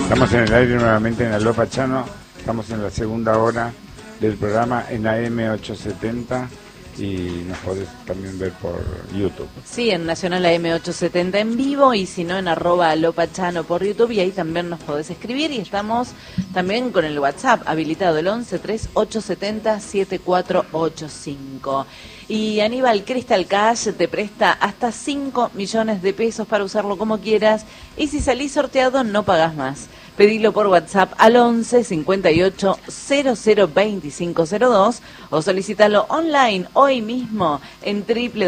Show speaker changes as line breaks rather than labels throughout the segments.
Estamos en el aire nuevamente en Aló Pachano. Estamos en la segunda hora del programa en AM870 y nos podés también ver por YouTube.
Sí, en Nacional AM870 en vivo y si no en @alopachano por YouTube, y ahí también nos podés escribir, y estamos también con el WhatsApp habilitado, el 11-3870-7485. Y Aníbal, Crystal Cash te presta hasta 5 millones de pesos para usarlo como quieras, y si salís sorteado no pagás más. Pedilo por WhatsApp al 11 58 00 2502 o solicítalo online hoy mismo en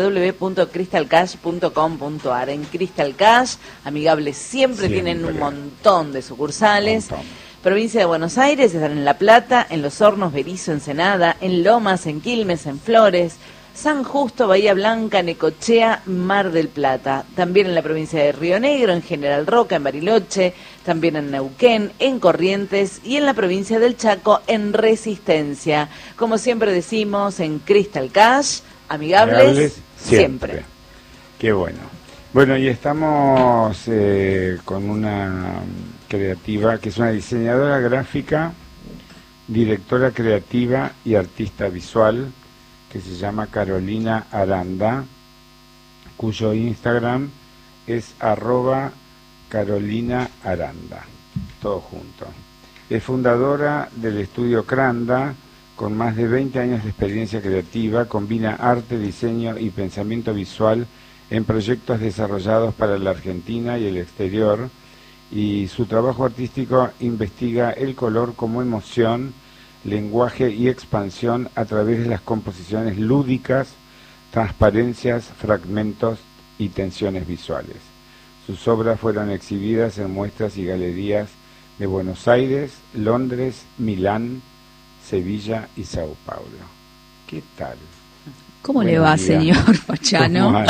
www.crystalcash.com.ar. En Crystal Cash, amigables siempre, tienen un montón de sucursales. Provincia de Buenos Aires, están en La Plata, en Los Hornos, Berisso, Ensenada, en Lomas, en Quilmes, en Flores, San Justo, Bahía Blanca, Necochea, Mar del Plata. También en la provincia de Río Negro, en General Roca, en Bariloche, también en Neuquén, en Corrientes y en la provincia del Chaco, en Resistencia. Como siempre decimos, en Crystal Cash, amigables siempre.
Qué bueno. Bueno, y estamos con una creativa que es una diseñadora gráfica, directora creativa y artista visual, que se llama Carolina Aranda, cuyo Instagram es @Carolina Aranda, todo junto. Es fundadora del estudio Cranda, con más de 20 años de experiencia creativa, combina arte, diseño y pensamiento visual en proyectos desarrollados para la Argentina y el exterior, y su trabajo artístico investiga el color como emoción, lenguaje y expansión a través de las composiciones lúdicas, transparencias, fragmentos y tensiones visuales. Sus obras fueron exhibidas en muestras y galerías de Buenos Aires, Londres, Milán, Sevilla y Sao Paulo. ¿Qué tal?
¿Cómo le va, señor Pachano?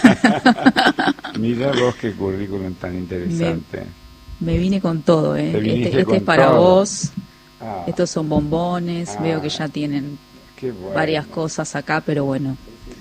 Mira vos qué currículum tan interesante.
Me vine con todo, ¿eh? Este es para vos. Estos son bombones, veo que ya tienen varias cosas acá, pero bueno.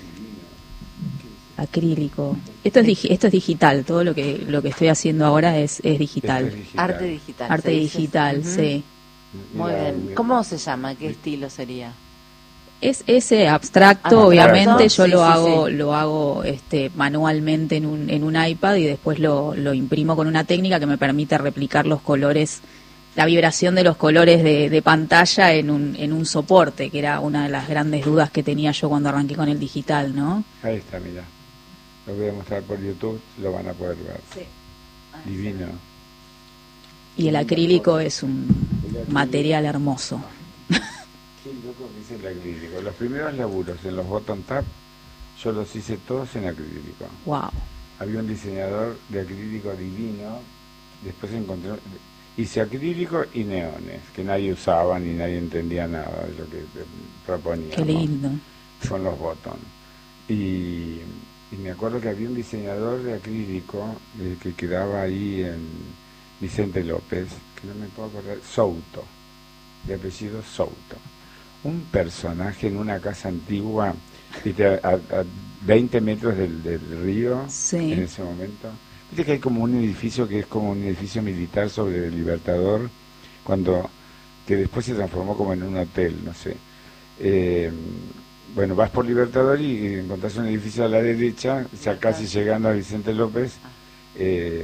Acrílico. Esto es digital, todo lo que estoy haciendo ahora es digital.
Arte digital.
Arte digital, sí.
Muy bien. ¿Cómo se llama? ¿Qué estilo sería?
Es ese abstracto, obviamente. Yo lo hago manualmente en un iPad, y después lo imprimo con una técnica que me permite replicar los colores, la vibración de los colores de pantalla en un soporte, que era una de las grandes dudas que tenía yo cuando arranqué con el digital, ¿no?
Ahí está, mira. Lo voy a mostrar por YouTube, lo van a poder ver. Sí. Divino.
Y el acrílico es un material hermoso.
Qué loco que hice el acrílico. Los primeros laburos en los bottom tab, yo los hice todos en acrílico.
Wow.
Había un diseñador de acrílico divino, después encontré... Hice acrílico y neones, que nadie usaba ni nadie entendía nada de lo que proponía.
Qué lindo.
Con los botones. Y me acuerdo que había un diseñador de acrílico que quedaba ahí en Vicente López, que no me puedo acordar, Souto, de apellido Souto. Un personaje en una casa antigua, a 20 metros del río, sí. En ese momento. Viste que hay como un edificio que es como un edificio militar sobre el Libertador, que después se transformó como en un hotel, no sé. Bueno, vas por Libertador y encontrás un edificio a la derecha, ya casi llegando a Vicente López, y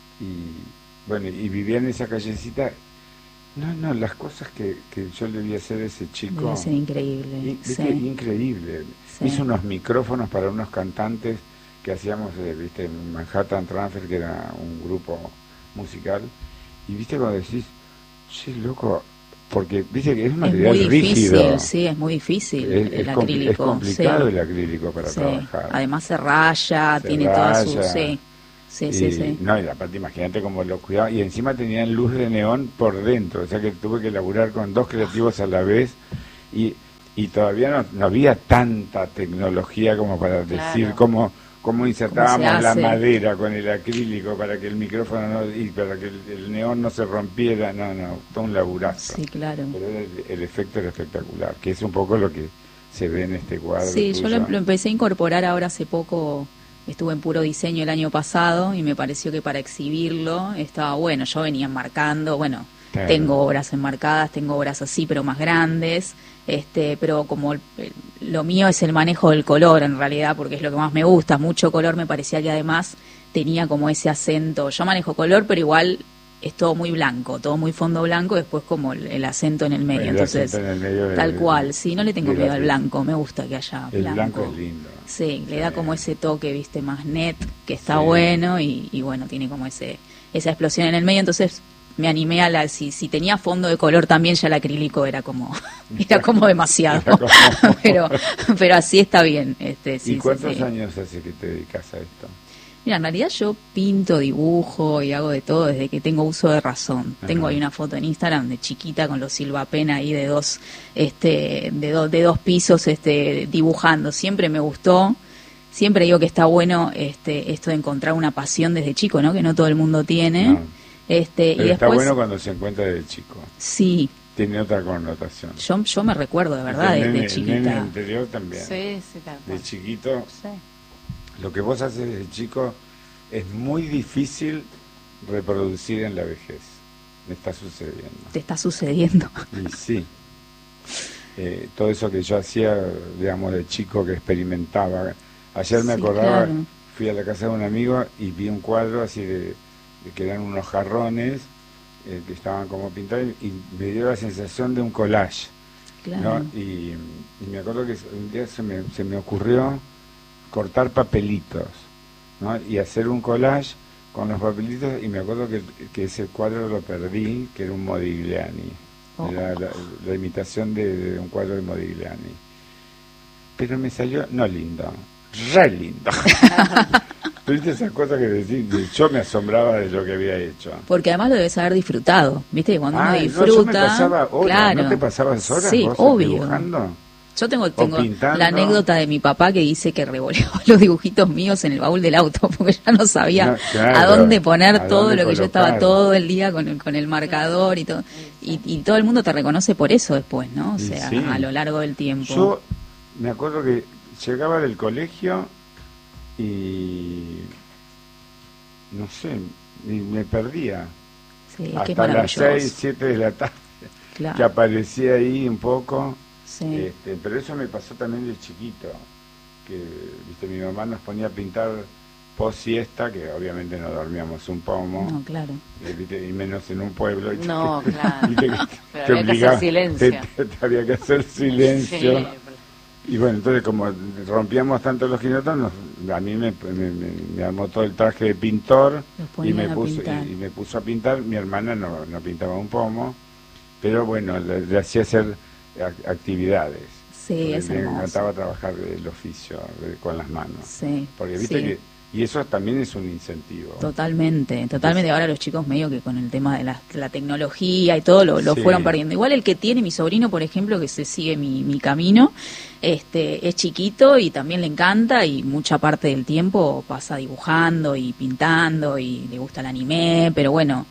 vivía en esa callecita. No, las cosas que yo le vi hacer a ese chico...
Debe ser increíble.
Sí. Increíble. Sí. Hizo unos micrófonos para unos cantantes que hacíamos, viste, en Manhattan Transfer, que era un grupo musical, y viste cuando decís, che, loco, porque viste que es un material rígido.
Sí, es muy difícil el acrílico.
Es complicado, sí. El acrílico para trabajar.
Además se raya, tiene toda su... Sí.
No, y aparte imagínate cómo lo cuidaba, y encima tenían luz de neón por dentro, o sea que tuve que laburar con dos creativos a la vez, y todavía no había tanta tecnología como para decir cómo insertábamos la madera con el acrílico para que el micrófono y para que el neón no se rompiera, todo un laburazo.
Sí, claro.
Pero el efecto era espectacular, que es un poco lo que se ve en este cuadro.
Sí,
tuyo.
Yo lo empecé a incorporar ahora hace poco estuve en puro diseño el año pasado y me pareció que para exhibirlo estaba bueno. Yo venía enmarcando, bueno, claro, tengo obras enmarcadas, tengo obras así, pero más grandes, pero como lo mío es el manejo del color en realidad, porque es lo que más me gusta, mucho color, me parecía que además tenía como ese acento. Yo manejo color, pero igual es todo muy blanco, todo muy fondo blanco, después como el acento en el medio. Entonces, en el medio tal cual, sí, no le tengo miedo al blanco, me gusta que haya blanco. El blanco es lindo. Sí, le da como ese toque, viste, más net, que está bueno, y bueno, tiene como esa explosión en el medio. Entonces me animé a si tenía fondo de color también, ya el acrílico era como demasiado. pero así está bien.
¿Y cuántos años hace que te dedicas a esto?
Mira, en realidad yo pinto, dibujo y hago de todo desde que tengo uso de razón. Ajá. Tengo ahí una foto en Instagram de chiquita con los silvapen ahí de dos pisos dibujando. Siempre me gustó. Siempre digo que está bueno esto de encontrar una pasión desde chico, ¿no? Que no todo el mundo tiene. No.
Pero
y después,
está bueno cuando se encuentra desde chico.
Sí.
Tiene otra connotación.
Yo me recuerdo de verdad desde chiquita.
En el interior también.
Sí, tal cual.
De chiquito. Sí. Lo que vos haces desde chico es muy difícil reproducir en la vejez. Me está sucediendo.
Te está sucediendo.
Y sí. Todo eso que yo hacía, digamos, de chico, que experimentaba. Ayer me acordaba, claro, fui a la casa de un amigo y vi un cuadro así de que eran unos jarrones que estaban como pintados, y me dio la sensación de un collage. Claro. ¿No? Y me acuerdo que un día se me ocurrió cortar papelitos, ¿no? Y hacer un collage con los papelitos, y me acuerdo que ese cuadro lo perdí, que era un Modigliani. Era la imitación de un cuadro de Modigliani. Pero me salió, no lindo, re lindo. ¿Viste esas cosas que decís? Yo me asombraba de lo que había hecho.
Porque además lo debes haber disfrutado, ¿viste? Cuando uno disfruta... No, yo me
pasaba horas,
claro.
¿No te pasabas horas
sí,
vos
obvio.
Dibujando?
Yo tengo la anécdota de mi papá que dice que revoleaba los dibujitos míos en el baúl del auto porque ya no sabía a dónde poner todo lo que yo estaba todo el día con el marcador y todo. Y todo el mundo te reconoce por eso después, ¿no? O sea, sí, a lo largo del tiempo.
Yo me acuerdo que llegaba del colegio y no sé, me perdía.
Sí,
hasta las 6, 7 de la tarde, claro, que aparecía ahí un poco. Sí. Pero eso me pasó también de chiquito, que viste, mi mamá nos ponía a pintar post siesta, que obviamente no dormíamos un pomo,
no, claro,
¿viste? Y menos en un pueblo,
no, claro,
pero había que hacer silencio, te había que hacer silencio. Sí. Y bueno, entonces como rompíamos tanto los quinotos, a mí me armó todo el traje de pintor y me puso a pintar. Mi hermana no pintaba un pomo, pero bueno, le hacía hacer actividades.
Sí, es
me
hermoso.
encantaba trabajar el oficio con las manos.
Sí,
porque viste sí, y eso también es un incentivo.
Totalmente. Ahora los chicos medio que con el tema de la tecnología y todo lo sí, fueron perdiendo. Igual el que tiene mi sobrino, por ejemplo, que se sigue mi camino, es chiquito y también le encanta, y mucha parte del tiempo pasa dibujando y pintando y le gusta el anime, pero bueno,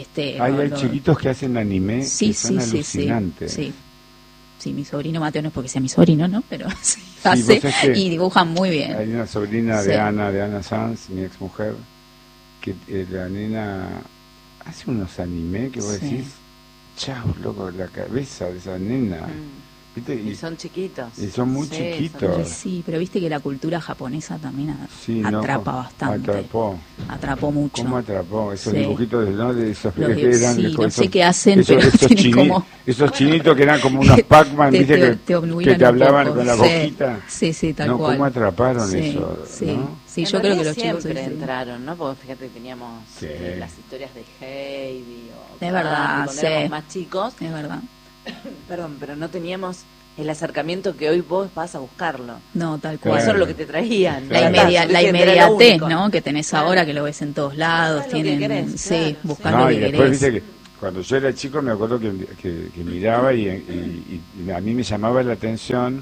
hay chiquitos que hacen anime,
sí,
que son alucinantes.
Sí. Sí, mi sobrino Mateo no es porque sea mi sobrino, ¿no? Pero sí, hace y dibujan muy bien.
Hay una sobrina de Ana Sanz, mi ex mujer, que la nena hace unos anime que vos decís, chau, loco, la cabeza de esa nena. ¿Viste?
Y son chiquitos.
Y son muy chiquitos.
Sí, pero viste que la cultura japonesa también atrapa bastante. Atrapó mucho.
¿Cómo atrapó? Esos dibujitos de esos que eran...
Sí, no sé qué hacen, pero
esos chinitos que eran como unos Pac-Man, ¿viste? Que te hablaban con la boquita.
Sí, tal cual.
¿Cómo atraparon eso?
Sí,
¿no?
Sí, yo creo que los chicos
siempre entraron, ¿no? Porque fíjate que teníamos las historias de Heidi o...
Es verdad,
cuando éramos más chicos.
Es verdad.
Perdón, pero no teníamos el acercamiento que hoy vos vas a buscarlo.
No, tal cual.
Eso es lo que te traían.
La inmediatez, ¿no? Que tenés ahora, que lo ves en todos lados. Tienen, buscando lo que querés.
Después, viste que cuando yo era chico me acuerdo que miraba y a mí me llamaba la atención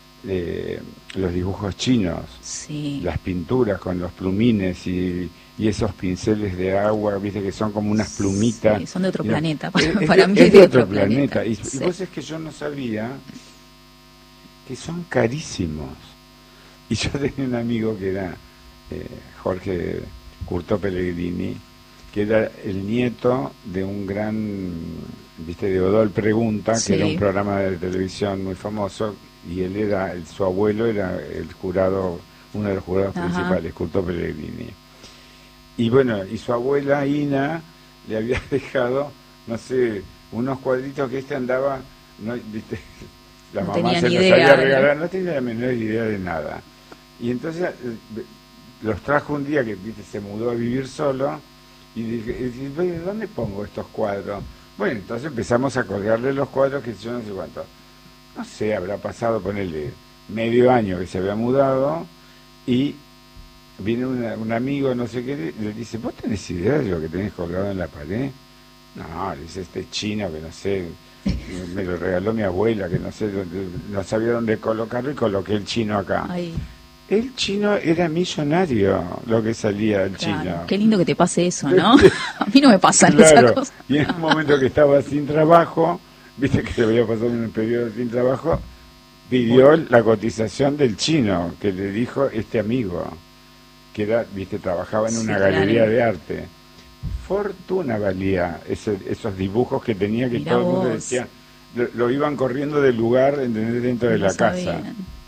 los dibujos chinos, las pinturas con los plumines y esos pinceles de agua, viste, que son como unas plumitas.
Sí, son de otro planeta. Para mí
es de otro planeta. Y vos es que yo no sabía que son carísimos. Y yo tenía un amigo que era Jorge Curto Pellegrini, que era el nieto de un gran, de Odol Pregunta, que era un programa de televisión muy famoso, y él era, su abuelo era el jurado, uno de los jurados principales, Curto Pellegrini. Y bueno, y su abuela Ina le había dejado, no sé, unos cuadritos que andaba, no, la mamá se los había regalado, no tenía la menor idea de nada. Y entonces los trajo un día que se mudó a vivir solo, y dije, ¿dónde pongo estos cuadros? Bueno, entonces empezamos a colgarle los cuadros, que yo no sé cuánto. No sé, habrá pasado, ponerle medio año que se había mudado, y viene un amigo, no sé qué, le dice, ¿vos tenés idea de lo que tenés colgado en la pared? No, le dice, este chino que no sé, me lo regaló mi abuela, que no sé, no sabía dónde colocarlo, y coloqué el chino acá.
Ay.
El chino era millonario, lo que salía del chino.
Qué lindo que te pase eso, ¿no? A mí no me pasan esas cosas.
Y en un momento que estaba sin trabajo, viste que se había pasado un periodo sin trabajo, pidió la cotización del chino, que le dijo este amigo, que era, trabajaba en una galería de arte. Fortuna valía esos dibujos que tenía, que todo el mundo decía, lo iban corriendo del lugar, dentro de la casa.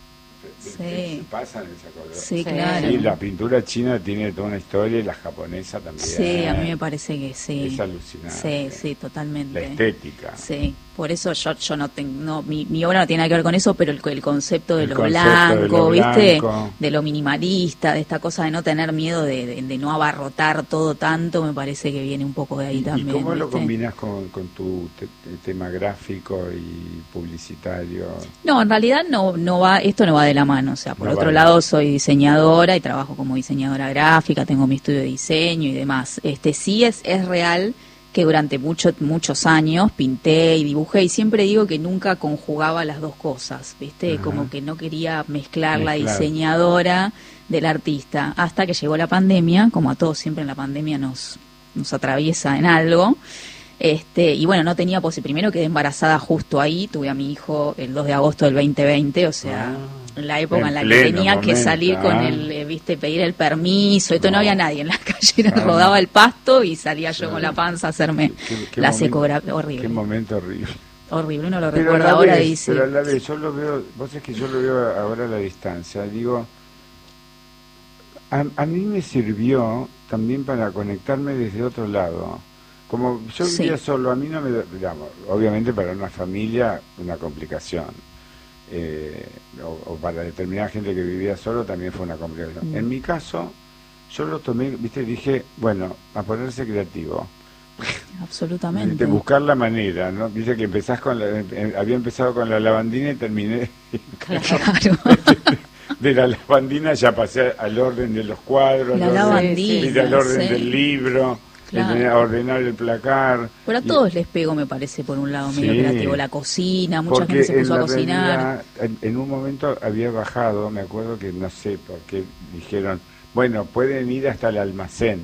Sí.
Pasan esa cosa.
Sí, claro.
Sí, la pintura china tiene toda una historia, y la japonesa también.
Sí, a mí me parece que sí.
Es alucinante.
Sí, totalmente.
La estética.
Sí, por eso yo no tengo, mi obra no tiene nada que ver con eso, pero el concepto de lo blanco, ¿viste? De lo minimalista, de esta cosa de no tener miedo de no abarrotar todo tanto, me parece que viene un poco de ahí también.
¿Y cómo lo
¿viste?
combinas con tu tema gráfico y publicitario?
No, en realidad esto no va de la mano, o sea, por otro lado soy diseñadora y trabajo como diseñadora gráfica, tengo mi estudio de diseño y demás. Sí es real que durante muchos años pinté y dibujé, y siempre digo que nunca conjugaba las dos cosas, ¿viste? Como que no quería mezclar la diseñadora del artista, hasta que llegó la pandemia, como a todos siempre en la pandemia nos atraviesa en algo. Y bueno, no tenía primero quedé embarazada justo ahí, tuve a mi hijo el 2 de agosto del 2020, o sea, en la época en la que tenía que salir con pedir el permiso, no había nadie en la calle, rodaba el pasto y salía yo con la panza a hacerme las ecografías. Horrible.
Qué momento horrible.
Horrible, uno lo recuerda ahora y dice...
Pero a la vez, yo lo veo, vos sabés que yo lo veo ahora a la distancia, digo, a mí me sirvió también para conectarme desde otro lado. Como yo vivía solo, a mí no me... obviamente para una familia, una complicación. O para determinada gente que vivía solo también fue una complicación. En mi caso, yo lo tomé, dije, bueno, a ponerse creativo.
Absolutamente.
Buscar la manera, ¿no? Dice que empezás había empezado con la lavandina y terminé...
Claro.
De la lavandina ya pasé al orden de los cuadros, al orden del libro... Claro. Ordenar el placar.
Pero a todos les pego, me parece, por un lado medio creativo. La cocina, mucha gente se puso a cocinar.
En un momento había bajado, me acuerdo que no sé por qué dijeron, bueno, pueden ir hasta el almacén.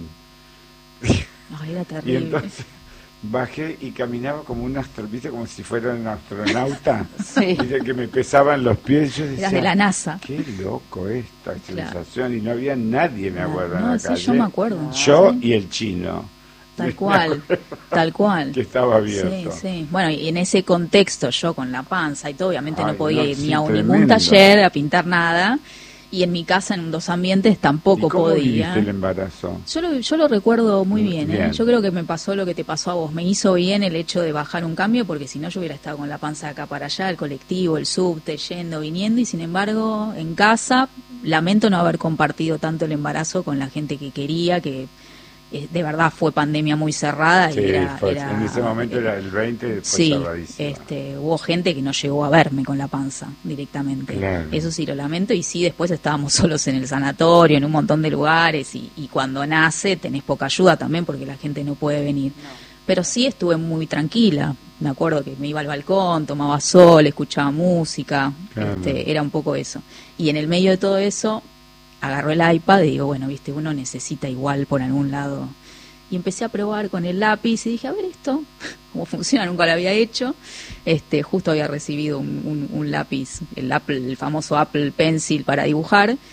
Ay, era terrible.
Y entonces bajé y caminaba como un ¿viste? Como si fuera un astronauta. Dice que me pesaban los pies. Yo decía,
eras de la NASA.
Qué loco esta sensación. Y no había nadie, me acuerdo, en la calle.
Yo me acuerdo.
Yo y el chino.
Tal cual.
Que estaba abierto.
Sí. Bueno, y en ese contexto, yo con la panza y todo, obviamente no podía ir ni a ningún taller a pintar nada. Y en mi casa, en 2 ambientes, tampoco
¿Cómo
podía.
viviste el embarazo?
Yo lo recuerdo muy bien. Yo creo que me pasó lo que te pasó a vos. Me hizo bien el hecho de bajar un cambio, porque si no yo hubiera estado con la panza de acá para allá, el colectivo, el subte, yendo, viniendo, y sin embargo, en casa, lamento no haber compartido tanto el embarazo con la gente que quería, que de verdad fue pandemia muy cerrada.
Sí,
y era,
en ese momento era el 20, fue cerradísimo.
Hubo gente que no llegó a verme con la panza directamente.
Claro.
Eso sí lo lamento, y sí, después estábamos solos en el sanatorio, en un montón de lugares, y cuando nace tenés poca ayuda también porque la gente no puede venir. Pero sí estuve muy tranquila. Me acuerdo que me iba al balcón, tomaba sol, escuchaba música, claro. Era un poco eso. Y en el medio de todo eso agarró el iPad y digo, bueno, uno necesita igual por algún lado. Y empecé a probar con el lápiz y dije, a ver esto, cómo funciona, nunca lo había hecho. Justo había recibido un lápiz, el famoso Apple Pencil para dibujar.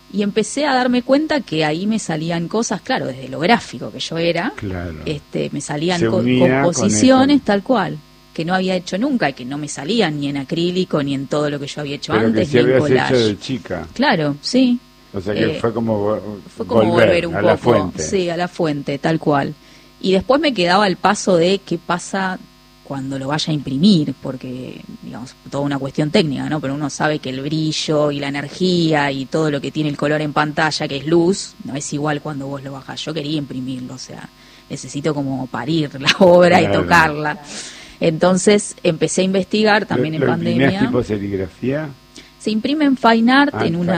Y empecé a darme cuenta que ahí me salían cosas, claro, desde lo gráfico que yo era,
claro.
Me salían
Se unía
composiciones tal cual, que no había hecho nunca y que no me salían ni en acrílico ni en todo lo que yo había hecho
pero
antes,
que
ni en
habías
collage.
hecho de chica.
Claro, sí.
O sea que fue como
volver un
a
poco,
la fuente.
sí, a la fuente, tal cual. Y después me quedaba el paso de qué pasa cuando lo vaya a imprimir, porque, digamos, toda una cuestión técnica, ¿no? Pero uno sabe que el brillo y la energía y todo lo que tiene el color en pantalla, que es luz, no es igual cuando vos lo bajás. Yo quería imprimirlo, o sea, necesito como parir la obra y tocarla. Entonces empecé a investigar también en pandemia.
¿Lo tipo serigrafía?
Se imprime en Fine Art,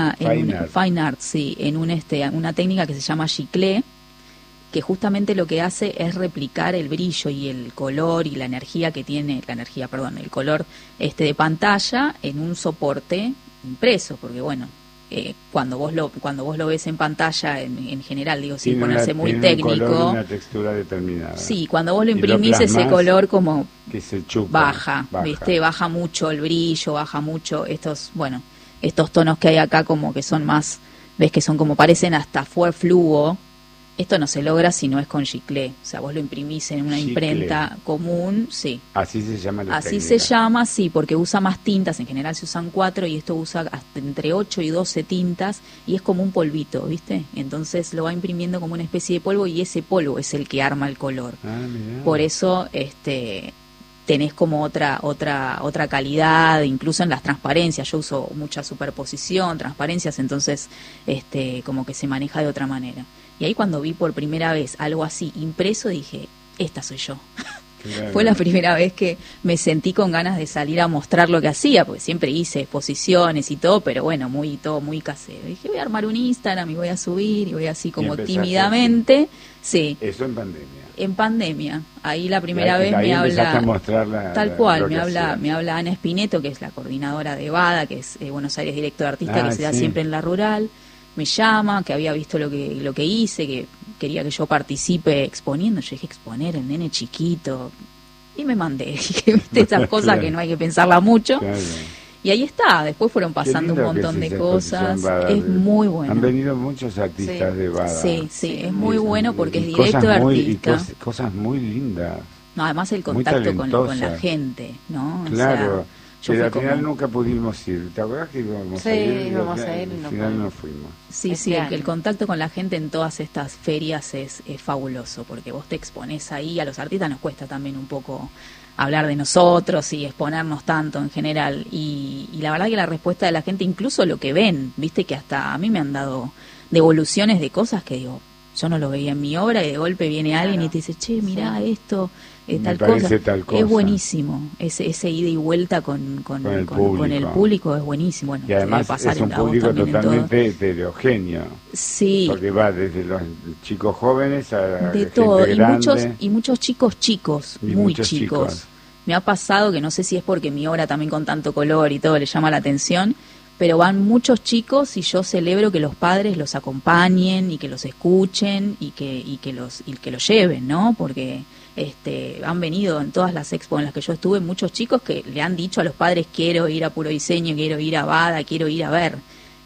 Fine Art.
Sí, en una técnica que se llama giclée, que justamente lo que hace es replicar el brillo y el color y la energía que tiene, el color de pantalla en un soporte impreso, porque bueno, cuando vos lo ves en pantalla en general, digo, sin ponerse muy técnico,
un color y una textura determinada.
Sí, cuando vos lo imprimís ese color como
que se chupa,
baja mucho el brillo, baja mucho estos tonos que hay acá como que son más, ves que son como parecen hasta fluo. Esto no se logra si no es con giclée, o sea, vos lo imprimís en una imprenta común, sí.
Así se llama la
Así
técnica.
se llama, sí, porque usa más tintas, en general se usan 4 y esto usa hasta entre 8 y 12 tintas y es como un polvito, ¿viste? Entonces lo va imprimiendo como una especie de polvo y ese polvo es el que arma el color. Por eso tenés como otra calidad, incluso en las transparencias. Yo uso mucha superposición, transparencias, entonces como que se maneja de otra manera. Y ahí cuando vi por primera vez algo así impreso dije, esta soy yo. Claro. Fue la primera vez que me sentí con ganas de salir a mostrar lo que hacía, porque siempre hice exposiciones y todo, pero bueno, todo muy casero. Dije, voy a armar un Instagram y voy a subir y voy así como tímidamente. Sí.
Eso en pandemia.
En pandemia. Ahí la primera vez me habla,
a mostrar
tal cual, me habla Ana Espineto, que es la coordinadora de BADA, que es Buenos Aires Directo de Artista, que se da siempre en la rural. Me llama, que había visto lo que hice, que quería que yo participe exponiendo. Yo dije, exponer el nene chiquito. Y me mandé. Dije, viste, esas cosas que no hay que pensarla mucho. Claro. Y ahí está. Después fueron pasando un montón de cosas. Es muy bueno.
Han venido muchos artistas de BADA.
Sí, es muy bueno porque es directo de artista.
Cosas muy lindas.
No, además el contacto con la gente, ¿no?
Claro.
O sea,
pero al final nunca pudimos ir. ¿Te acuerdas que íbamos a ir?
Sí, íbamos a ir y
al final no fuimos.
Sí, el contacto con la gente en todas estas ferias es fabuloso, porque vos te exponés ahí. A los artistas nos cuesta también un poco hablar de nosotros y exponernos tanto en general. Y la verdad que la respuesta de la gente, incluso lo que ven, viste que hasta a mí me han dado devoluciones de cosas que digo, yo no lo veía en mi obra y de golpe viene alguien y te dice, che, mirá esto. Tal cosa. Es buenísimo, ese ida y vuelta con el público es buenísimo. Bueno,
y además es un público totalmente heterogéneo.
Sí.
Porque va desde los chicos jóvenes a
de todo,
gente grande.
Y muchos chicos, muy chicos. Me ha pasado que no sé si es porque mi obra también con tanto color y todo le llama la atención, pero van muchos chicos y yo celebro que los padres los acompañen y que los escuchen y que los lleven, ¿no? Porque han venido en todas las expos en las que yo estuve muchos chicos que le han dicho a los padres, quiero ir a Puro Diseño, quiero ir a BADA, quiero ir a ver.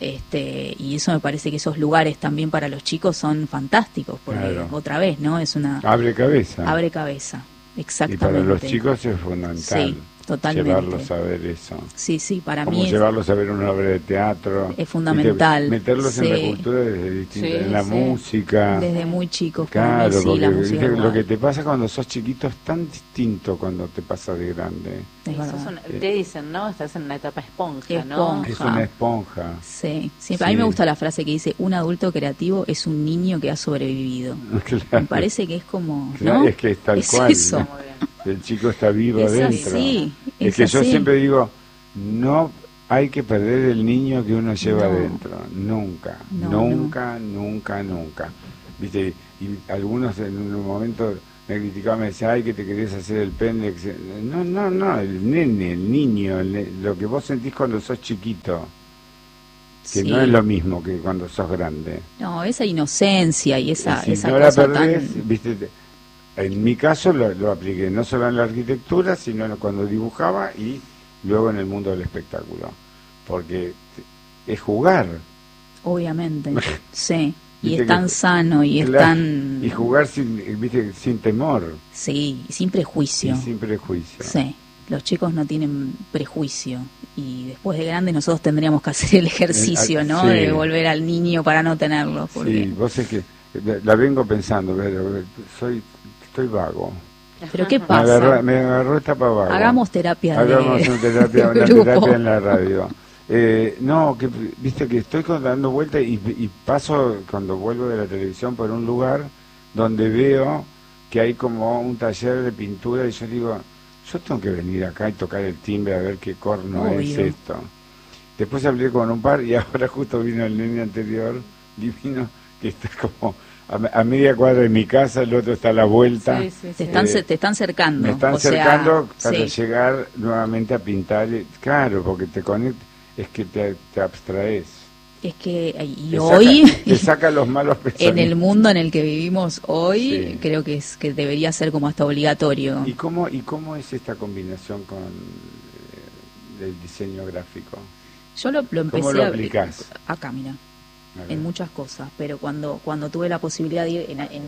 Y eso me parece que esos lugares también para los chicos son fantásticos, porque otra vez, ¿no? Es una...
Abre cabeza,
exactamente.
Y para los chicos es fundamental.
Sí. Totalmente.
Llevarlos a ver eso.
Sí, para
como
mí
llevarlos a ver una obra de teatro.
Es fundamental.
Meterlos en la cultura desde distinta, en la música.
Desde muy chicos.
Claro, porque
la música
lo que te pasa cuando sos chiquito es tan distinto cuando te pasa de grande.
Te dicen, ¿no? Estás en una etapa esponja, ¿no?
Es una esponja.
Sí. A mí me gusta la frase que dice, un adulto creativo es un niño que ha sobrevivido. Claro. Me parece que es como...
Claro, es que es tal cual.
Eso.
El chico está vivo adentro.
Es
que yo siempre digo, no hay que perder el niño que uno lleva adentro. Nunca. ¿Viste? Y algunos en un momento me criticaban, me decían, ay, que te querés hacer el pendex. No, el niño, lo que vos sentís cuando sos chiquito. Que no es lo mismo que cuando sos grande.
No, esa inocencia y esa
no
cosa
la perdés,
tan...
¿viste? En mi caso lo apliqué no solo en la arquitectura, sino cuando dibujaba y luego en el mundo del espectáculo. Porque es jugar.
Obviamente, sí. Y
Viste
es tan
que-
sano y es
claro,
tan...
y jugar sin temor
Sí, y sin prejuicio.
y sin prejuicio.
Sí, los chicos no tienen prejuicio y después de grandes nosotros tendríamos que hacer el ejercicio, ¿no?
Sí.
De volver al niño para no tenerlo. Porque...
Sí, vos es que la vengo pensando, pero estoy vago.
Pero ¿qué
Me
pasa?
agarró esta para vago.
Hagamos terapia
Hagamos
de
una terapia,
de
una
grupo.
terapia en la radio. No, que viste que estoy dando vueltas y paso cuando vuelvo de la televisión por un lugar donde veo que hay como un taller de pintura y yo digo, yo tengo que venir acá y tocar el timbre a ver qué corno es
Obvio.
esto. Después hablé con un par y ahora justo vino el nene anterior, divino, que está como a media cuadra de mi casa, el otro está a la vuelta.
Sí, sí, sí.
Te están cercando.
Me están
o sea,
cercando para
sí.
llegar nuevamente a pintar. Claro, porque te conectas, es que te abstraes.
Es que y
Te
hoy,
te saca los malos
en
pensamientos.
el mundo en el que vivimos hoy,
Sí.
creo que debería ser como hasta obligatorio.
¿Y cómo es esta combinación con el diseño gráfico?
Yo lo empecé
¿Cómo lo aplicás?
acá, mira,
A ver.
en muchas cosas, pero cuando tuve la posibilidad de ir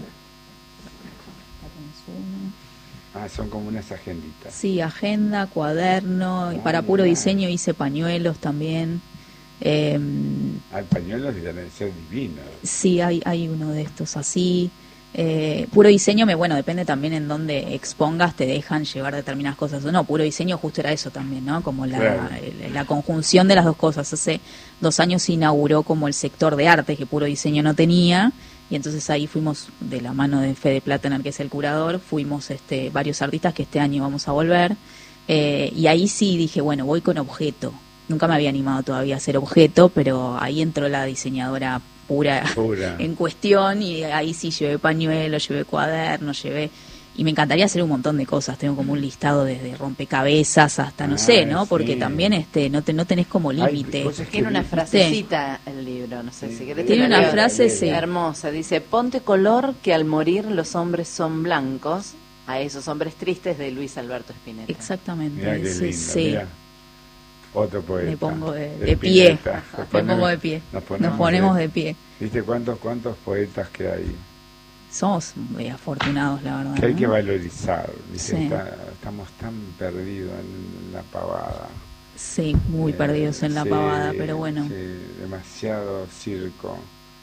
Son como unas agenditas.
sí, agenda, cuaderno, y para puro
mirá.
diseño hice pañuelos también.
Al pañuelo deben ser divinos.
Sí, hay uno de estos así. Puro diseño, bueno, depende también en dónde expongas, te dejan llevar determinadas cosas o no. Puro diseño justo era eso también, ¿no? Como
Claro.
la conjunción de las dos cosas. Hace 2 años se inauguró como el sector de arte que puro diseño no tenía, y entonces ahí fuimos de la mano de Fede Platener, que es el curador, fuimos varios artistas que este año vamos a volver, y ahí sí dije, bueno, voy con objeto. Nunca me había animado todavía a hacer objeto, pero ahí entró la diseñadora pura en cuestión, y ahí sí llevé pañuelos, llevé cuadernos, y me encantaría hacer un montón de cosas. Tengo como un listado desde rompecabezas hasta no sé, ¿no? Porque
sí.
también no tenés como límite.
cosas que
Tiene una
¿viste?
frasecita el libro, no sé si querés.
Tiene
te la
una
leo.
frase, sí.
Hermosa, dice: ponte color que al morir los hombres son blancos, a esos hombres tristes, de Luis Alberto Spinetta.
Exactamente,
Mirá qué
sí,
lindo,
sí.
mirá. Otro poeta.
Me pongo de
Spinetta.
pie.
Nos
Me pongo de pie.
Nos
Nos ponemos de pie.
¿Viste cuántos poetas que hay?
Somos muy afortunados, la verdad.
Que hay
¿no?
que valorizar. ¿Viste?
Sí.
Estamos tan perdidos en la pavada.
Sí, muy perdidos en la
Sí,
pavada, pero bueno.
sí, demasiado circo.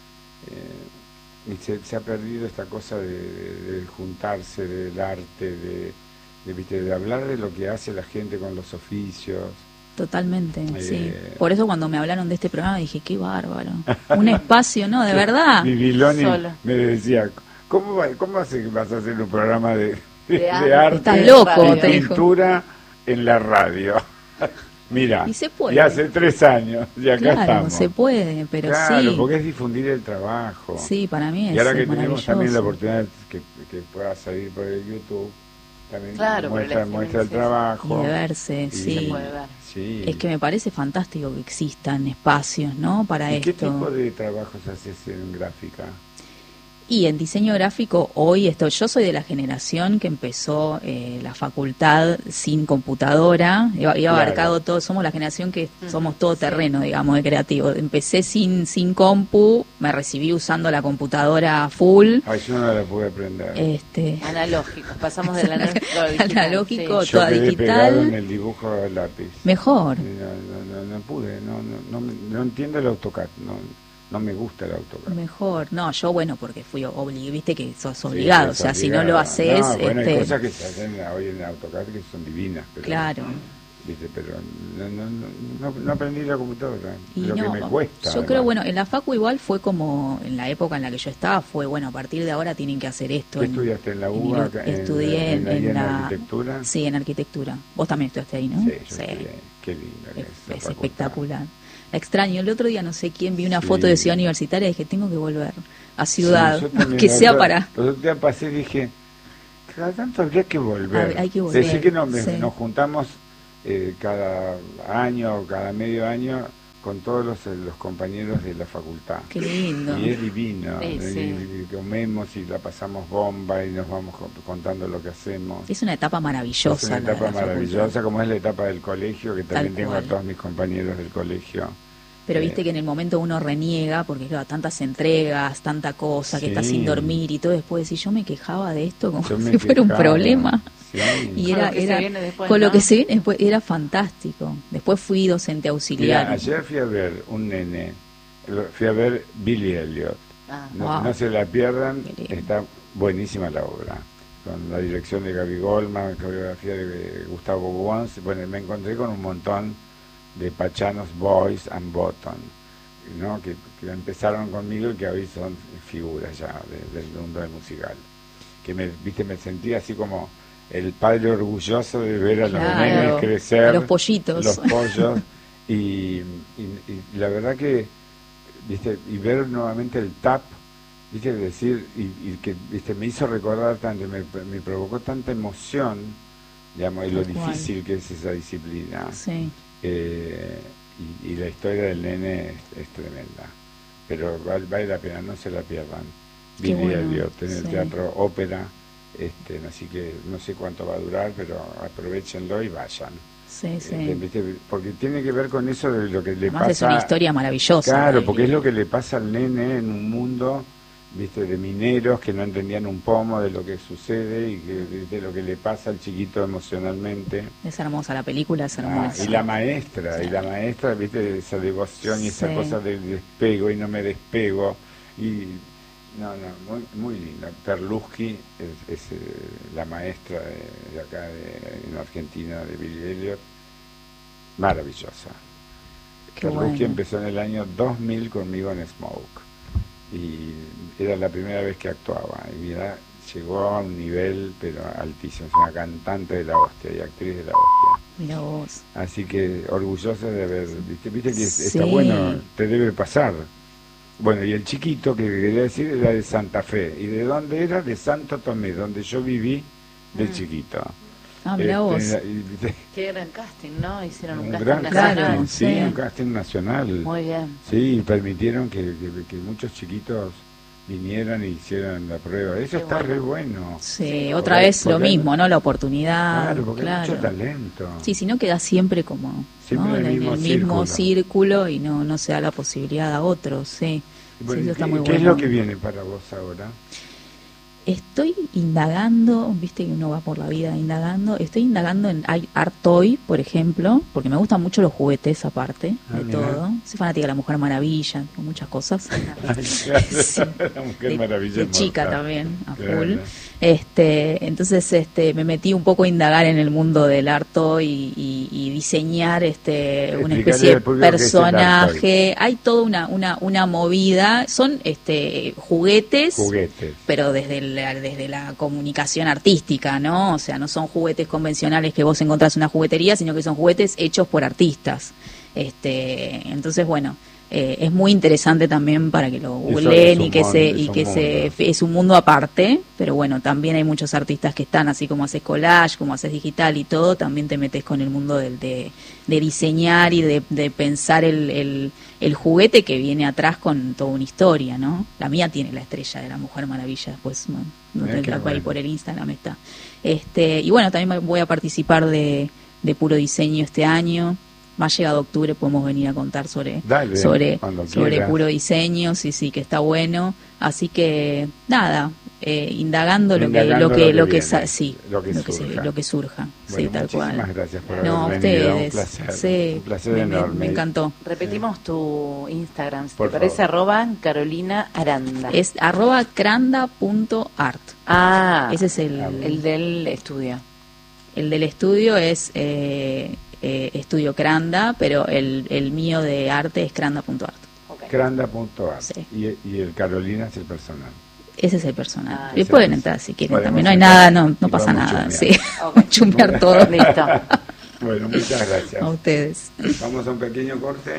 Y se ha perdido esta cosa de juntarse, del arte, ¿viste? De hablar de lo que hace la gente con los oficios.
Totalmente, sí.
Eh,
Por eso cuando me hablaron de este programa dije, qué bárbaro. Un espacio, ¿no? De verdad.
Viviloni
Sola.
me decía, ¿cómo hace que vas a hacer un programa de
De
arte
Estás
en
loco,
radio?
te dijo.
pintura en la radio? Mira,
Y se puede.
y hace 3 años, y acá
Claro,
estamos.
se puede, pero
Claro,
sí.
porque es difundir el trabajo.
Sí, para mí es
Y ahora que
maravilloso.
tenemos también la oportunidad que pueda salir por el YouTube, también
Claro, por el
muestra el
streaming, sí.
trabajo.
Y de verse,
Y-
sí.
Se puede ver.
Sí.
Es que me parece fantástico que existan espacios, ¿no? Para
¿Y qué
esto.
tipo de trabajos haces en gráfica?
Y en diseño gráfico hoy yo soy de la generación que empezó la facultad sin computadora, iba
Claro.
abarcado todo, somos la generación que somos todo
sí.
terreno, digamos, de creativo. Empecé sin compu, me recibí usando la computadora full.
Ay, yo no la pude aprender.
Analógicos, pasamos del analógico al digital.
Analógico,
sí.
Yo
toda
quedé
digital.
pegado en el dibujo a lápiz.
Mejor.
No pude, no entiendo el AutoCAD, no me gusta el AutoCAD.
Mejor, no, yo bueno, porque fui viste que sos obligado, o sea, si no lo haces,
No, bueno, hay cosas que se hacen hoy en AutoCAD que son divinas, pero,
claro.
¿viste? Pero no aprendí la computadora,
Y
lo
no,
que me cuesta.
yo
además.
creo, bueno, en la facu igual fue como, en la época en la que yo estaba, fue, bueno, a partir de ahora tienen que hacer esto.
¿Qué estudiaste en la UBA?
Estudié
en la arquitectura.
Sí, en arquitectura. Vos también estudiaste ahí, ¿no?
Sí, yo estudié. Qué linda que es la
Es
facultad.
espectacular. La extraño. El otro día no sé quién, vi una
Sí.
foto de Ciudad Universitaria y dije, tengo que volver a Ciudad,
Sí, yo también,
que sea
los
para...
otros días pasé y dije, cada tanto habría que volver.
Hay que volver,
Decir que
sí.
nos juntamos cada año o cada medio año con todos los compañeros de la facultad.
Qué lindo.
Y es divino.
Sí, sí.
Y comemos y la pasamos bomba y nos vamos contando lo que hacemos.
Es una etapa maravillosa.
Es una
la de
etapa
la facultad.
maravillosa, como es la etapa del colegio, que también tengo a
cual.
todos mis compañeros del colegio.
Pero viste que en el momento uno reniega, porque claro, tantas entregas, tanta cosa, que está sin dormir y todo, después decir, yo me quejaba de esto como si fuera un problema.
Sí.
Y
con lo que se viene después,
con
¿no?
lo que se viene después, era fantástico. Después fui docente auxiliar.
Mira, ayer fui a ver un nene, fui a ver Billy Elliot. No se la pierdan, está buenísima la obra. Con la dirección de Gaby Goldman, coreografía de Gustavo Wons. Bueno, me encontré con un montón de pachanos Boys and Bottom, ¿no? que empezaron conmigo y que hoy son figuras ya del mundo del musical. Que me sentí así como el padre orgulloso de ver a los nenes crecer,
a los pollitos,
los pollos, y la verdad que, viste, y ver nuevamente el tap, viste, decir, y que, viste, me hizo recordar tanto, me provocó tanta emoción, digamos, y lo difícil que es esa disciplina.
Sí.
Y la historia del nene es tremenda, pero vale la pena, no se la pierdan. Billy Elliot en el Teatro Ópera, así que no sé cuánto va a durar, pero aprovechenlo y vayan.
Sí.
Porque tiene que ver con eso de lo que le
Además
pasa.
Es una historia maravillosa.
Claro, porque es lo que le pasa al nene en un mundo, viste, de mineros que no entendían un pomo de lo que sucede y de lo que le pasa al chiquito emocionalmente.
Es hermosa la película, es hermosa.
Y la maestra, viste, esa devoción y esa cosa del despego y no me despego. Y muy linda. Perlusky es la maestra de acá en Argentina de Billy Elliot, maravillosa. Perlusky empezó en el año 2000 conmigo en Smoke y era la primera vez que actuaba y mira, llegó a un nivel pero altísimo, es una cantante de la hostia y actriz de la hostia.
Mira vos.
Así que orgullosa de haber, viste que está bueno, te debe pasar. Bueno, y el chiquito, que quería decir, era de Santa Fe. ¿Y de dónde era? De Santo Tomé, donde yo viví de chiquito.
Ah, mira vos.
Qué gran casting, ¿no? Hicieron un casting
gran
nacional.
Casting, sí, un casting nacional.
Muy bien.
Sí, y permitieron que muchos chiquitos vinieran y hicieran la prueba. Eso está re bueno.
Sí, otra vez lo mismo, ¿no? La oportunidad.
Claro, porque hay mucho talento.
Sí, si no queda siempre como
siempre
en el mismo círculo y no se da la posibilidad a otros, sí.
Bueno,
eso está muy bueno.
¿Qué es lo que viene para vos ahora?
Estoy indagando, viste que uno va por la vida indagando, estoy indagando en Art Toy, por ejemplo, porque me gustan mucho los juguetes aparte de todo. Soy fanática de la Mujer Maravilla, con muchas cosas.
Sí. La Mujer Maravilla
de chica también, a full. Entonces me metí un poco a indagar en el mundo del Art Toy y diseñar una especie de personaje. Hay toda una movida, son juguetes, pero desde la comunicación artística, ¿no? O sea, no son juguetes convencionales que vos encontrás en una juguetería, sino que son juguetes hechos por artistas. Entonces, bueno, es muy interesante también para que lo googleen es un mundo aparte, pero bueno, también hay muchos artistas que están, así como haces collage, como haces digital y todo, también te metes con el mundo de diseñar y de pensar el juguete que viene atrás con toda una historia, ¿no? La mía tiene la estrella de la Mujer Maravilla, pues no tendrá ahí por el Instagram está. Y bueno, también voy a participar de Puro Diseño este año. Más llegado octubre podemos venir a contar sobre Puro Diseño, sí, que está bueno. Así que nada, indagando lo que surja,
bueno,
sí, tal cual.
Muchísimas gracias por haber venido. Un placer enorme.
Me encantó.
Repetimos tu Instagram, si
por
te parece,
favor.
@Carolina Aranda.
Es @cranda.art. Ese es
el del estudio.
El del estudio es Estudio Cranda, pero el mío de arte es cranda.art.
Okay.
Cranda.art.
Sí.
Y el Carolina es el personal.
Ese es el personal. Y pueden entrar si quieren
Podemos
también. No hay
entrar
nada, no pasa nada. Sí. Chumbear todo.
Listo.
Bueno, muchas gracias.
A ustedes.
Vamos a un pequeño corte.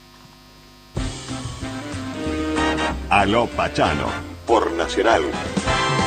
Aló Pachano, por Nacional.